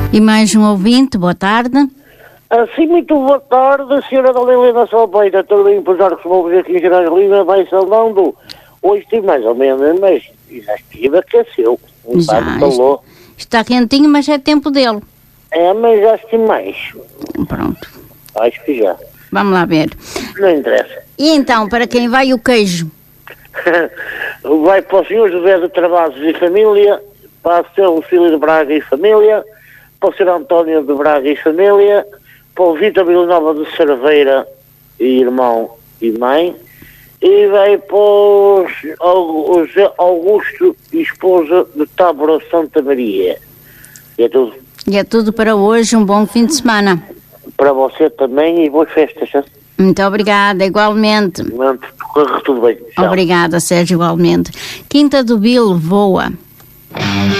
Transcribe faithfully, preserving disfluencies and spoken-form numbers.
E mais um ouvinte, boa tarde. Assim, muito boa tarde, senhora da Helena Salveira, estou a empresário que se move aqui em Gerais Lima, vai saudando. Hoje estive mais ou menos, mas já estive, aqueceu. Um Já, bocado de calor. Está quentinho, mas é tempo dele. É, mas já estive mais. Pronto, Acho que já. vamos lá ver. Não interessa. E então, para quem vai o queijo? Vai para o senhor José de Travassos e família, para o seu Lucílio de Braga e família, para o senhor António de Braga e família, para o Vitor Vilanova de Cerveira e irmão e mãe, e vai para o José Augusto e esposa de Tábora Santa Maria. E é tudo. E é tudo para hoje, um bom fim de semana. Para você também e boas festas. Muito obrigada, igualmente. Corre tudo bem. Tchau. Obrigada, Sérgio, igualmente. Quinta do Bilo, voa.